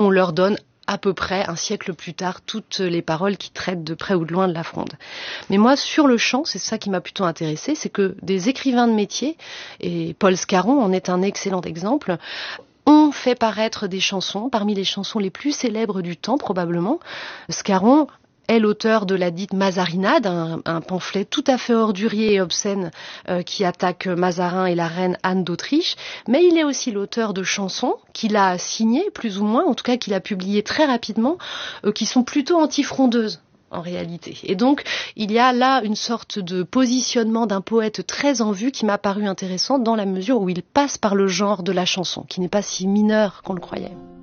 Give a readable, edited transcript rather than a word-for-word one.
on leur donne à peu près un siècle plus tard toutes les paroles qui traitent de près ou de loin de la Fronde. Mais moi, sur le champ, c'est ça qui m'a plutôt intéressée, c'est que des écrivains de métier, et Paul Scarron en est un excellent exemple, ont fait paraître des chansons, parmi les chansons les plus célèbres du temps probablement. Scarron est l'auteur de la dite Mazarinade, un pamphlet tout à fait ordurier et obscène qui attaque Mazarin et la reine Anne d'Autriche, mais il est aussi l'auteur de chansons qu'il a signées, plus ou moins, en tout cas qu'il a publiées très rapidement, qui sont plutôt anti-frondeuses en réalité. Et donc, il y a là une sorte de positionnement d'un poète très en vue qui m'a paru intéressant dans la mesure où il passe par le genre de la chanson, qui n'est pas si mineur qu'on le croyait.